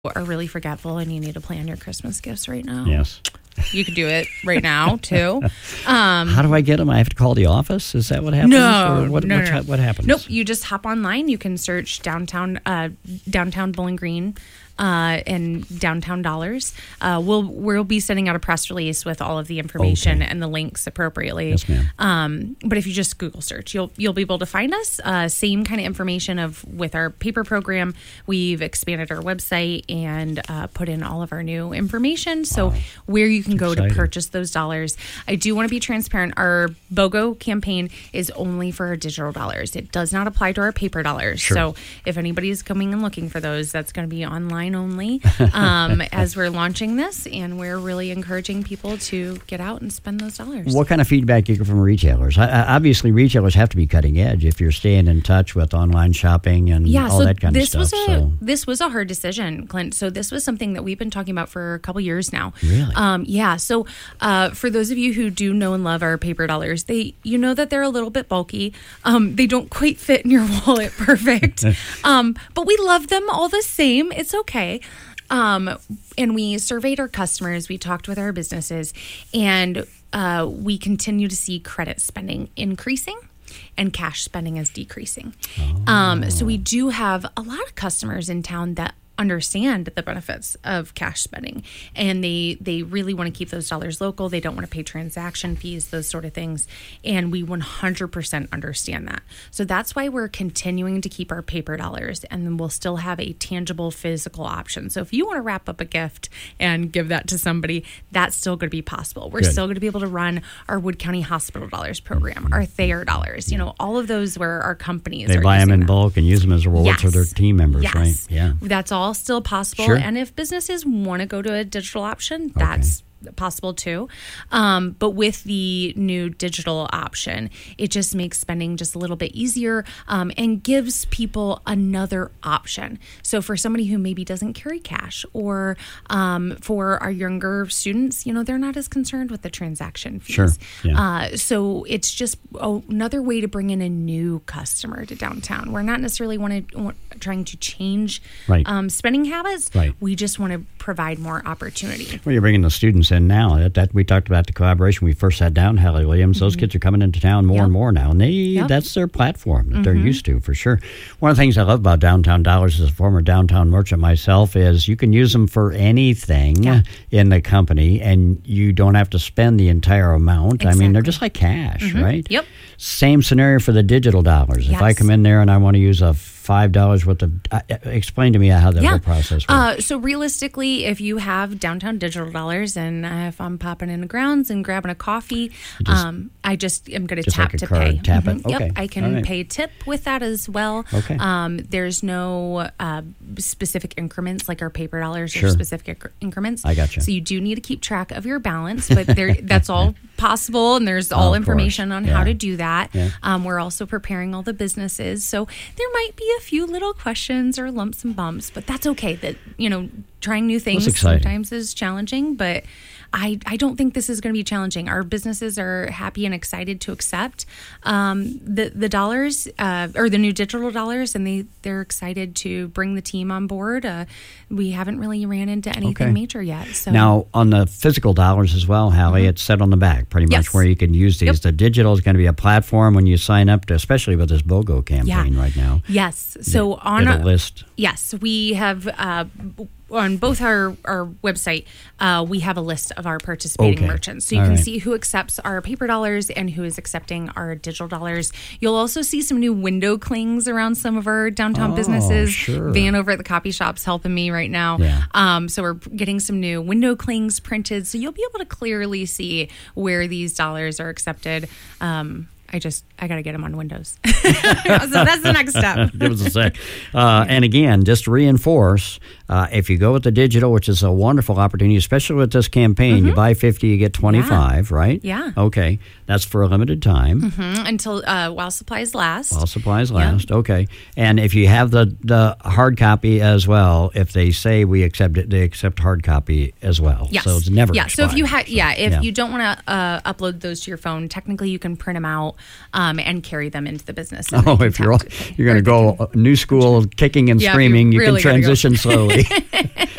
are really forgetful and you need to plan your Christmas gifts right now, Yes. you could do it right now too. How do I get them? I have to call the office? Is that what happens? No, Or what happens? Nope. You just hop online. You can search downtown Bowling Green and downtown dollars. We'll be sending out a press release with all of the information and the links appropriately. Yes, ma'am. But if you just Google search, you'll be able to find us. Same kind of information with our paper program. We've expanded our website and put in all of our new information. So where you can go to purchase those dollars. I do want to be transparent. Our BOGO campaign is only for our digital dollars. It does not apply to our paper dollars. Sure. So if anybody's coming and looking for those, that's going to be online only as we're launching this, and we're really encouraging people to get out and spend those dollars. What kind of feedback you get from retailers? Obviously, retailers have to be cutting edge if you're staying in touch with online shopping and all that kind of stuff. This was a hard decision, Clint. So this was something that we've been talking about for a couple years now. Really? Yeah. So for those of you who do know and love our paper dollars, you know that they're a little bit bulky. They don't quite fit in your wallet perfect. But we love them all the same. It's okay. And we surveyed our customers, we talked with our businesses, and we continue to see credit spending increasing and cash spending is decreasing. So we do have a lot of customers in town that understand the benefits of cash spending, and they really want to keep those dollars local. They don't want to pay transaction fees, those sort of things, and we 100% understand that. So that's why we're continuing to keep our paper dollars, and then we'll still have a tangible physical option. So if you want to wrap up a gift and give that to somebody, that's still going to be possible. We're still going to be able to run our Wood County Hospital Dollars program, our Thayer dollars, all of those where our companies they buy them in bulk and use them as rewards for their team members, right? Yeah. That's all still possible. Sure. And if businesses want to go to a digital option, that's possible too. But with the new digital option, it just makes spending just a little bit easier and gives people another option. So for somebody who maybe doesn't carry cash, or for our younger students, they're not as concerned with the transaction fees. Sure. Yeah. So it's just another way to bring in a new customer to downtown. We're not necessarily trying to change spending habits. Right. We just want to provide more opportunity. Well, you're bringing the students in now. That we talked about the collaboration. We first sat down, Hallie Williams. Those kids are coming into town more and more now, and that's their platform that they're used to, for sure. One of the things I love about Downtown Dollars as a former downtown merchant myself is you can use them for anything in the company, and you don't have to spend the entire amount. Exactly. I mean, they're just like cash, right? Yep. Same scenario for the digital dollars. If I come in there and I want to use a $5 worth of... explain to me how the whole process works. So realistically, if you have downtown digital dollars, and if I'm popping in the grounds and grabbing a coffee, I just am going to tap to pay. Tap it? Okay. Yep, I can pay tip with that as well. Okay. There's no specific increments like our paper dollars or specific increments. I gotcha. So you do need to keep track of your balance, but that's all possible, and there's all information on how to do that. Yeah. We're also preparing all the businesses, so there might be a few little questions or lumps and bumps, but that's okay. That trying new things sometimes is challenging, but I don't think this is going to be challenging. Our businesses are happy and excited to accept the dollars or the new digital dollars, and they're excited to bring the team on board. We haven't really ran into anything major yet. So now on the physical dollars as well, Hallie, it's set on the back pretty much where you can use these. The digital is going to be a platform when you sign up to, especially with this BOGO campaign right now. Yes. So on a list. Yes, we have. On both our website, we have a list of our participating merchants. So you can see who accepts our paper dollars and who is accepting our digital dollars. You'll also see some new window clings around some of our downtown businesses. Sure. Van over at the copy shop's helping me right now. Yeah. So we're getting some new window clings printed. So you'll be able to clearly see where these dollars are accepted. I got to get them on Windows. So that's the next step. Give us a sec. And again, just to reinforce, if you go with the digital, which is a wonderful opportunity, especially with this campaign, you buy 50, you get 25, right? Yeah. Okay. That's for a limited time. Until while supplies last. While supplies last. Okay. And if you have the hard copy as well, if they say we accept it, they accept hard copy as well. Yes. So it's never expired. So if you you don't want to upload those to your phone, technically you can print them out. and carry them into the business. And if you're going to go new school kicking and screaming, you really can transition slowly.